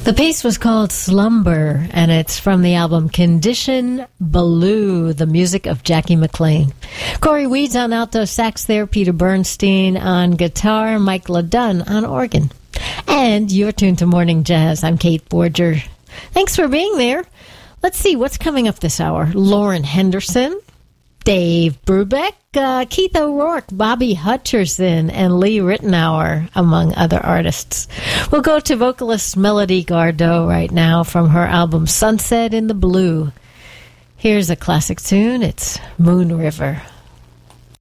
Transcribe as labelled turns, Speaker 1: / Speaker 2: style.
Speaker 1: The piece was called Slumber, and it's from the album Condition Ballou, the music of Jackie McLean. Corey Weeds on alto sax there, Peter Bernstein on guitar, Mike LeDunn on organ. And you're tuned to Morning Jazz. I'm Kate Borger. Thanks for being there. Let's see what's coming up this hour. Lauren Henderson, Dave Brubeck, Keith O'Rourke, Bobby Hutcherson, and Lee Ritenour, among other artists. We'll go to vocalist Melody Gardot right now from her album Sunset in the Blue. Here's a classic tune. It's Moon River.